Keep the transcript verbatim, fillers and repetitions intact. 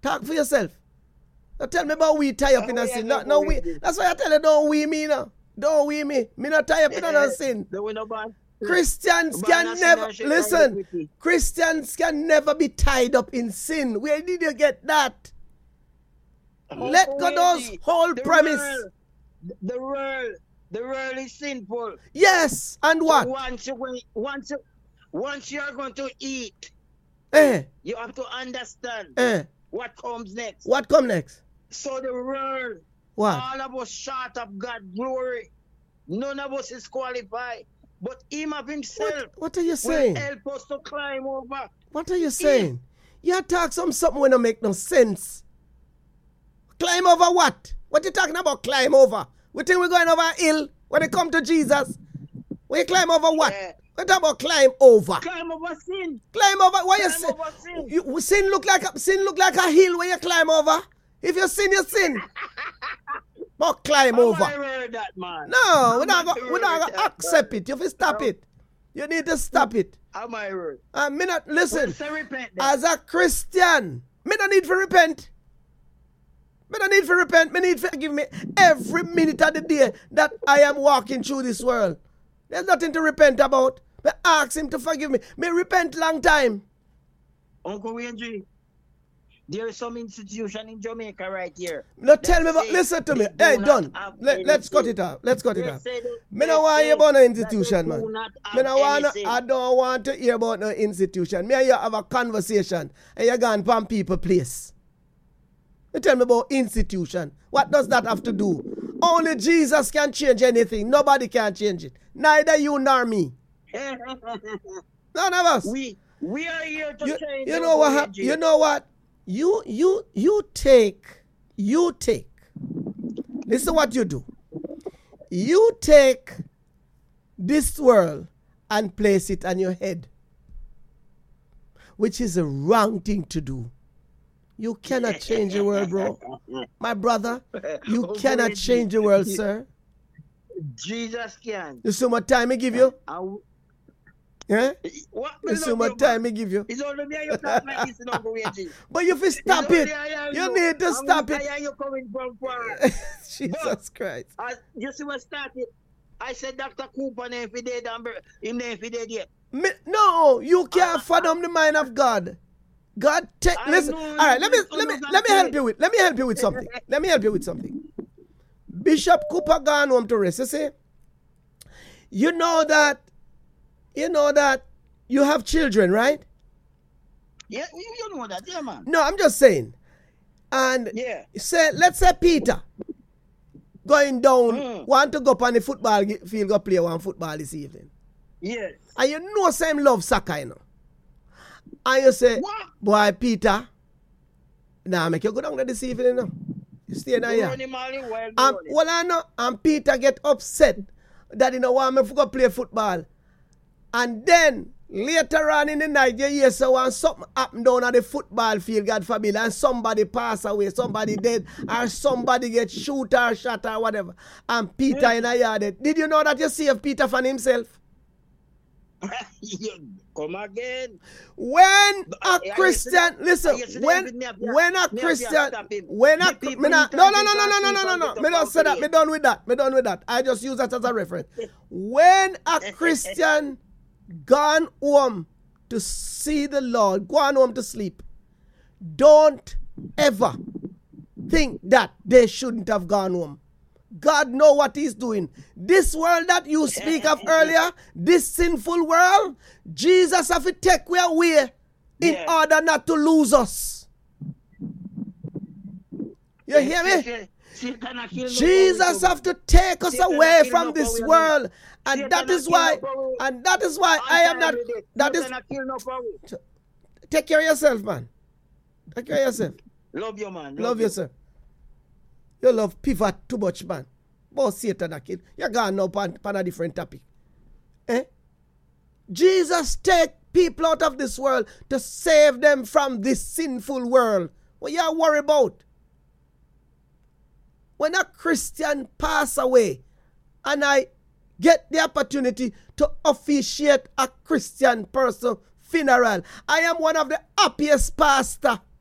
Talk for yourself. Don't tell me about we tie up in a sin. No, no, we. That's why I tell you, don't we me now. Don't we me. Me not tie up in a sin. Christians can never, listen, Christians can never be tied up in sin. Where did you get that? Let go those whole premise. The world, the world is sinful. Yes, and what? So once you once you, once you are going to eat, eh. you have to understand eh. what comes next. What comes next? So the world, what? all of us short of God's glory. None of us is qualified. But him of himself what, what are you saying? will help us to climb over. What are you saying? You talk some something when don't make no sense. Climb over what? What you talking about climb over? We think we're going over a hill when it come to Jesus? We climb over what? Yeah. We talk about climb over. Climb over sin. Climb over what you say? Sin. You, sin look like a sin look like a hill when you climb over. If you sin, you sin. But climb How over. I heard that, man? No, we're not going to accept it. You have to stop no. it. You need to stop it. How am I heard? Uh, me not, listen, well, repent, as a Christian, me don't need to repent. Me don't need to repent. Me need to forgive me every minute of the day that I am walking through this world. There's nothing to repent about. Me ask him to forgive me. Me repent long time. Uncle Wendy, there is some institution in Jamaica right here. No, tell me about, listen to me. Hey, Don, let, let's cut it off. Let's cut it off. Me don't want to hear about no institution, man. Me don't want to, I don't want to hear about no institution. Me and you have a conversation and you're going from people place. You tell me about institution. What does that have to do? Only Jesus can change anything. Nobody can change it. Neither you nor me. None of us. We we are here to you, change. You know what? Hap- you know what? You you you take you take. Listen to what you do. You take this world and place it on your head, which is a wrong thing to do. You cannot change the world, bro. My brother, you oh, cannot change the world, sir. Jesus can. You see what time I give you? W- yeah? What? You see what time I give you? It's only me you talk like this, no go But you have stop it. You, you need to I'm stop it. Where are you coming from? Jesus but, Christ. Uh, you see what started? I said Doctor Cooper name for dead and him name for dead yet. Me, no, you can't uh, fathom uh, the mind of God. God take I listen. All right, let me let me let me help you with let me help you with something. Let me help you with something. Bishop Cooper gone home to rest. You see, you know that you know that you have children, right? Yeah, you know that, yeah, man. No, I'm just saying. And yeah, say let's say Peter going down mm. want to go up on the football field go play one football this evening. Yes. And you know same love soccer, you know. And you say, what? Boy, Peter, now nah, make you go down there this evening. No? You stay there. Yeah. Um, well, I know, and Peter get upset that he don't want me to go play football. And then, later on in the night, you hear so when something happen down at the football field, God forbid, and somebody pass away, somebody dead, or somebody get shoot or shot or whatever, and Peter yeah. in a yard. Did you know that you saved Peter from himself? Come again. When a Christian, listen, when when a Christian, when a me not, no no no no no no no no no, me don't say that. Me done with that. Me done with that. I just use that as a reference. When a Christian gone home to see the Lord, gone home to sleep, don't ever think that they shouldn't have gone home. God know what he's doing. This world that you speak of earlier, this sinful world, Jesus have to take we away in yeah. order not to lose us. You hear me? Jesus have to take us away from this world. And that is why, and that is why I am not, that is, take care of yourself, man. Take care of yourself. Love your man. Love yourself. You love pivot too much, man. But Satan a kid. You're gone now on, on a different topic. Eh? Jesus take people out of this world to save them from this sinful world. What you worry about? When a Christian pass away and I get the opportunity to officiate a Christian person funeral, I am one of the happiest pastor